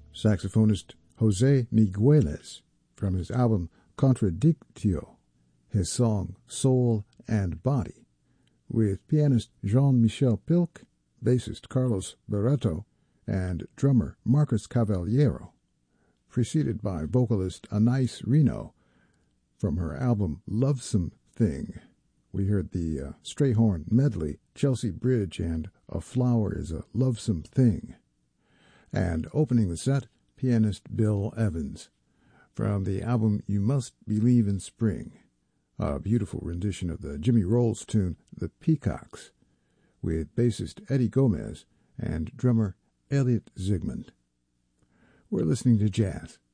saxophonist Jose Migueles from his album Contradictio, his song Soul and Body, with pianist Jean-Michel Pilk, bassist Carlos Barreto, and drummer Marcus Cavaliero, preceded by vocalist Anais Reno from her album Lovesome Thing. We heard the Strayhorn medley, Chelsea Bridge and A Flower is a Lovesome Thing. And opening the set, pianist Bill Evans from the album You Must Believe in Spring, a beautiful rendition of the Jimmy Rolls tune The Peacocks, with bassist Eddie Gomez and drummer Elliot Zygmunt. We're listening to jazz